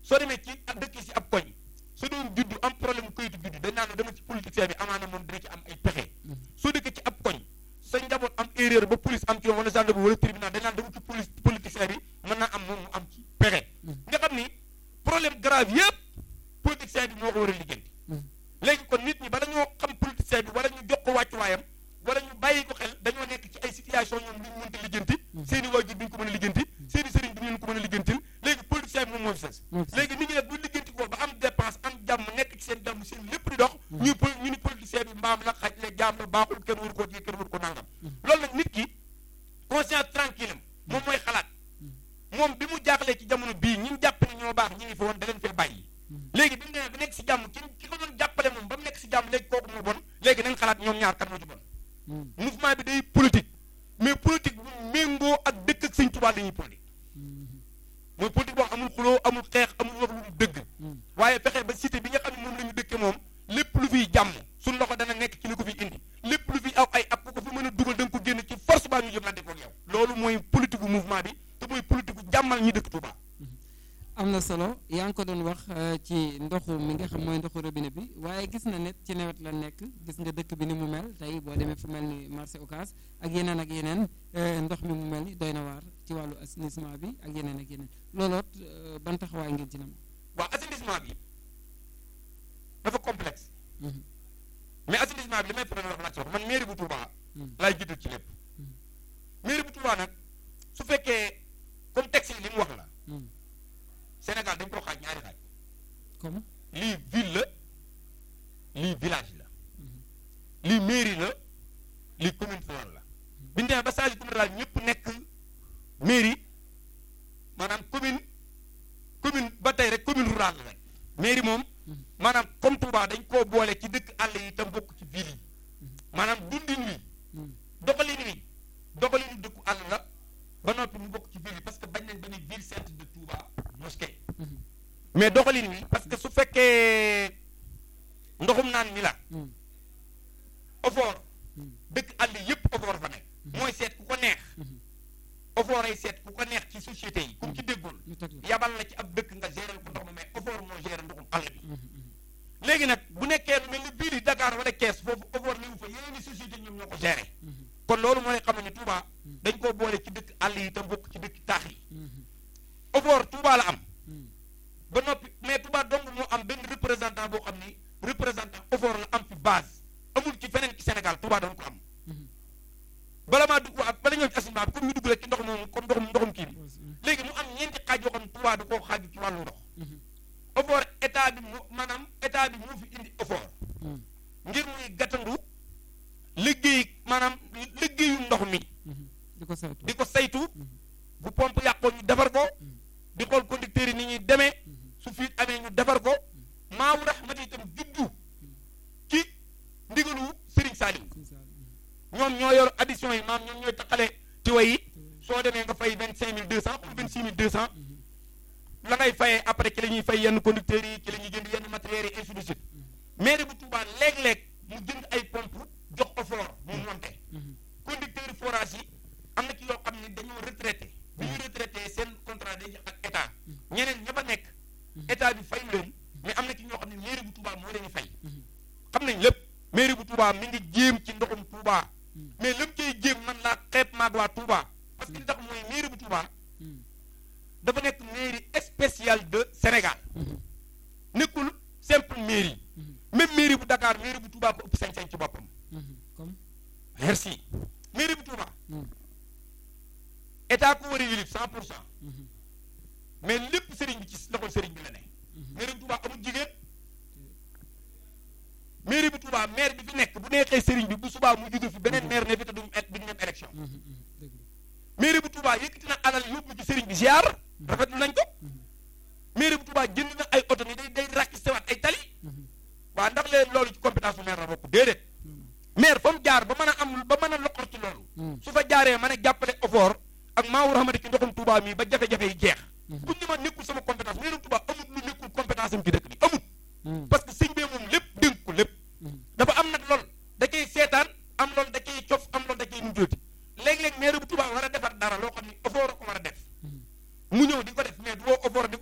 soo demee ci ab dëkk si ab koñ su doon juddu am problème mu kayitu juddu dañ naan la dama ci politicien bi amaana moom dina ci am ay pexe soo dëkkee ci ab koñ sa njaboot am erreur ba police am ci yoon wala gendarmerie wala tribunal dañ naan dama ci politicien bi mën naa am moom mu am ci pexe nga xam ni problème grave yëpp politicien bi moo ko war a lijjanti léegi kon nit ñi bala ñoo xam politicien bi wala ñu jox ko wàccuwaayam wala ñu bàyyi ko xel dañoo nekk ci ay situation ñoom duñ mënta lijjanti seen i waajur duñ ko mën a lijjanti seen i sëriñ duñ leen ko mën a lijjantil léegi politicien bi moom moo fi sës léegi nit ñi nag bu lijjanti ko ba am dépense am jàmm nekk ci seen jàmm seen lépp di dox ñu ni politicien bi mbaam la xaj la jaam la baaxul kenn waru koo téye kenn waru ko nangam loolu nag nit ki conscience tranquille am moom mooy xalaat moom bi mu jaaxlee ci jamono bii ñi jàpp ne ñoo baax ñi ngi fi woon da leen fee bàyyi léegi bi mu demee ba nekk si jàmm ki ko doon jàppale moom ba mu nekk si jàmm léegi kooku moo bon léegi nañ xalaat ñoom ñaar kan moo ci bon mouvement bi day politique mais politique bu méngoo ak dëkk ak Sëñ Tuubaa la ñuy politique mooy politique boo amul xuloo amul xeex amul wax lu dëgg waaye fexe ba cité bi nga xam ne moom la ñu dëkke moom lépp lu fiy jàmm suñ loxo dana nekk ci li ko fi indi lépp lu fiy aw ay ab ku ko fi mën a dugal da nga ko génn ci force baa ñu jëmlante ko yow loolu mooy politique bu mouvement bi te mooy politique bu jàmmal ñi dëkk Touba. am na solo yaa ngi ko doon wax ci ndoxu mi nga xam mooy ndoxu robinet bi waaye gis na ne ci nawet la nekk gis nga dëkk bi ni mu mel tey boo demee fu mel ni marché Ocass ak yeneen ndox mi mu mel ni doy na waar ci wàllu assainissement bi ak yeneen ak yeneen looloot ban taxawaay ngeen ci nam waaw assainissement bi dafa complexe mais assainissement bi li may faral di wax man mairie bu Touba laay jiital ci lépp mairie bu Touba nag su fekkee comme texte yi li mu wax la Sénégal dañ ko xaaj ñaari xaaj comme lii ville la lii village la lii mairie la lii commune rurale la bi ñu demee ba sage commune rurale ñëpp nekk mairie maanaam commune ba tey rek commune rurale la rek mairie moom maanaam comme Touba dañ koo boole ci dëkk àll yi tam bokk ci ville yi maanaam dundin wi doxalin dëkku àll la ba noppi mu bokk ci ville yi parce que bañ nañ ba ne ville sainte de Touba mosquée mais doxalin wi parce que su fekkee ndoxum naan mi la ofoor dëkk àll yëpp ofoor fa nekk mooy seet ku ko neex ofoor ay seet ku ko neex ci société yi comme ci déggul yabal la ci ab dëkk nga gérer ko ndox ma mais ofoor moo gérer ndoxum àll bi léegi nag bu nekkee lu mel ni biir yi Dakar wala Kees foofu ofoor niwu fa yeneen i société ñoom ñoo ko gérer kon loolu mooy xam ne Touba dañ koo boole ci dëkk àll yi tam bokk ci dëkk taax yi ofoor Touba la am ba noppi mais Touba dong moo am benn représentant boo xam ni représentant ofoor la am fi base amul ci feneen ci Sénégal Touba doon ko am bala maa dugg ak bala ñëw ci assainissement bi comme ñu dugg rek ci ndox moomu comme ndoxum kii bi léegi mu am ñeenti xaaj yoo xam ne Touba da koo xaaju ci wàllu ndox ofoor état bi moo fi indi ofoor ngir muy gàttandu liggéeyu ndox mi di ko saytu bu pompe yàqoo ñu defar ko di xool conducteurs yi ni ñuy demee su fi amee ñu defar ko maamu raxmati itam juddu ci ndigalu Serigne Saliou ñoom ñoo yor addition yi maam ñoom ñooy taxale tiwa yi soo demee nga fay 25.200 ou 26.200 la ngay fayee après ci la ñuy fay yenn conducteurs yi ci la ñuy jënd yenn matériels yi ainsi de suite mairie bu Touba léeg-léeg mu jënd ay pompe jox ko foor mu monté conducteurs yi forage yi am na ci yoo xam ne dañoo retraité bi ñu retraité seen contrat day ak état ñeneen ña fa nekk état bi fayu leen mais am na ci ñoo xam ne mairie bu Touba moo leen fay xam nañ lépp mairie bu Touba mi ngi jéem ci ndoxum Touba mais lam cay jéem man laa xeeb maag waa Touba parce que li tax mooy mairie bu Touba dafa nekk mairie spéciale de Sénégal nekkul simple mairie même mairie bu Dakar mairie bu Touba ko ëpp sañ-sañ ci boppam merci mairie bu Touba état ko war a yilif 100% mais lépp sëriñ bi ci loxol sëriñ bi la ne mairie bu Touba amul jigéen mairie bu Touba maire bi fi nekk bu neexee sëriñ bi bu subaa mu jóge fi beneen maire ne fi te duñu dem élection mairie bu Touba yëkkati na alal yóbbu ci sëriñ bi ziar rafetlu nañ ko mairie bu Touba jënd na ay oto ni day rakki sewaat ay tali waaw ndax leen loolu ci compétence bu maire la bokk déedéet maire fa mu jaar ba mën a loqor ci loolu su fa jaaree mën a jàppale effort ak maawu rahmati ci ndoxum Touba mi ba jafe-jafe yi jeex buñ ni ma nekkul sama compétence mairie bu Touba amul lu nekkul compétence am ci dëkk